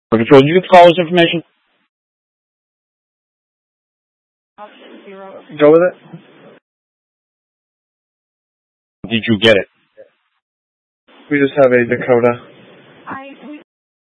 Control, did you get the caller's information? Go with it. Did you get it? We just have a Dakota.